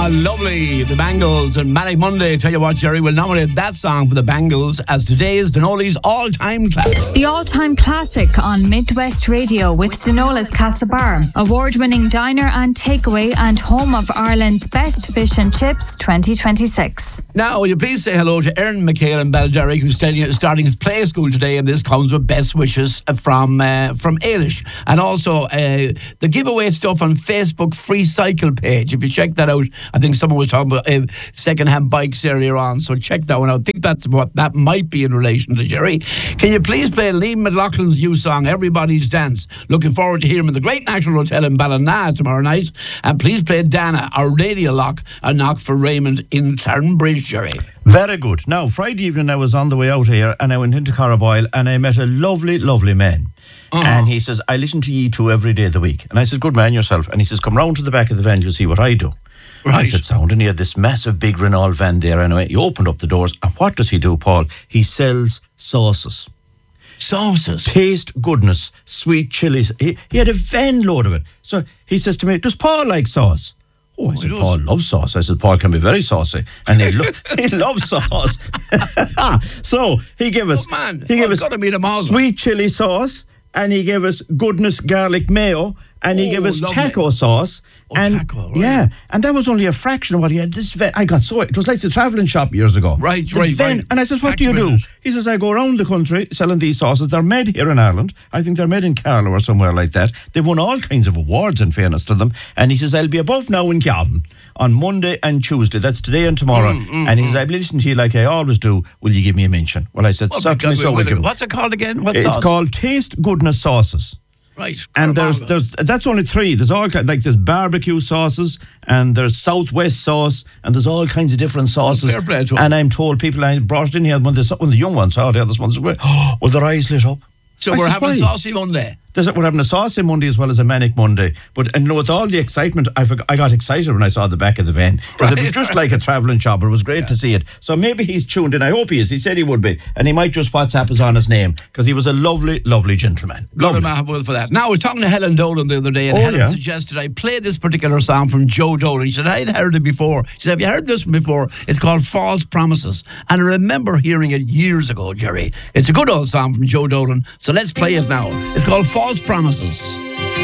Lovely. The Bangles and Manic Monday. Tell you what, Jerry, will nominate that song for the Bangles as today's Denoli's all-time classic. The all-time classic on Midwest Radio with Denola's Castlebar, award-winning diner and takeaway and home of Ireland's best fish and chips 2026. Now, will you please say hello to Erin McHale in Balderrick, who's starting his play school today, and this comes with best wishes from Ailish. And also, the giveaway stuff on Facebook free cycle page. If you check that out, I think someone was talking about second-hand bikes earlier on, so check that one out. I think that's what that might be in relation to, Jerry. Can you please play Liam McLaughlin's new song, Everybody's Dance? Looking forward to hearing him in the Great National Hotel in Ballina tomorrow night. And please play Dana, our radio lock, a knock for Raymond in Turnbridge, Jerry. Very good. Now, Friday evening I was on the way out here and I went into Carraboyle and I met a lovely, lovely man. And he says, I listen to ye two every day of the week. And I said, good man yourself. And he says, come round to the back of the van, you'll see what I do. Right. I said, sound. And he had this massive big Renault van there anyway. He opened up the doors. And what does he do, Paul? He sells sauces. Sauces? Taste goodness, sweet chilies. He had a van load of it. So he says to me, does Paul like sauce? Oh, I said, Paul loves sauce. I said, Paul can be very saucy. And he loves sauce. So he gave us, sweet chili sauce. And he gave us goodness garlic mayo, and he gave us taco sauce. Taco, right. Yeah, and that was only a fraction of what he had. I got so it was like the travelling shop years ago. Right. And I said, what do you do? He says, I go around the country selling these sauces. They're made here in Ireland. I think they're made in Carlow or somewhere like that. They've won all kinds of awards, in fairness to them. And he says, I'll be above now in Cavan on Monday and Tuesday. That's today and tomorrow. And he says, I'll listen to you like I always do. Will you give me a mention? Well, I said, certainly so. What's it called again? It's called Taste Goodness Sauces. Right. And there's that's only three. There's all like there's barbecue sauces and there's Southwest sauce and there's all kinds of different sauces. Fair play to and I'm told people I brought it in here when the young ones saw the other ones were their eyes lit up. So we're having a saucy Monday. We're having a saucy Monday as well as a manic Monday. But and with all the excitement, I got excited when I saw the back of the van. Because it was just like a travelling shop. It was great to see it. So maybe he's tuned in. I hope he is. He said he would be. And he might just WhatsApp us on his name. Because he was a lovely, lovely gentleman. Lovely. For that. Now, I was talking to Helen Dolan the other day, and Helen suggested I play this particular song from Joe Dolan. She said, I'd heard it before. She said, have you heard this one before? It's called False Promises. And I remember hearing it years ago, Jerry. It's a good old song from Joe Dolan. So let's play it now. It's called False Promises.